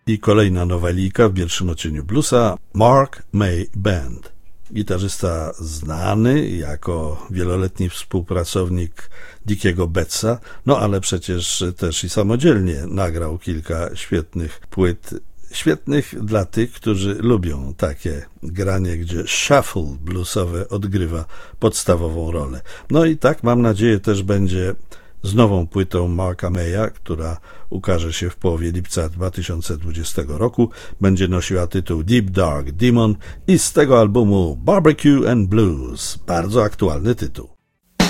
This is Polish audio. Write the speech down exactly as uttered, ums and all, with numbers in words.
I kolejna nowelika w pierwszym odcieniu bluesa, Mark May Band. Gitarzysta znany jako wieloletni współpracownik Dickiego Betsa, no ale przecież też i samodzielnie nagrał kilka świetnych płyt, świetnych dla tych, którzy lubią takie granie, gdzie shuffle bluesowe odgrywa podstawową rolę. No i tak, mam nadzieję, też będzie z nową płytą Marka Maya, która ukaże się w połowie lipca dwa tysiące dwudziestego roku. Będzie nosiła tytuł Deep Dark Demon i z tego albumu Barbecue and Blues. Bardzo aktualny tytuł.